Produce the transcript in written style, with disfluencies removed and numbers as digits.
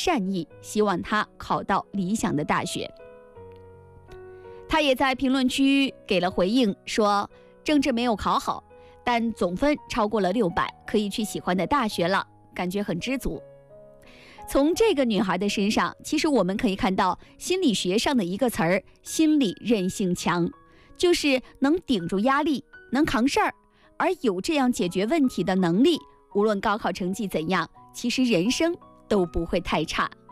善意，希望他考到理想的大学。他也在评论区给了回应，说政治没有考好，但总分超过了600，可以去喜欢的大学了，感觉很知足。从这个女孩的身上，其实我们可以看到心理学上的一个词儿——心理韧性强，就是能顶住压力，能扛事儿，而有这样解决问题的能力，无论高考成绩怎样，其实人生都不会太差。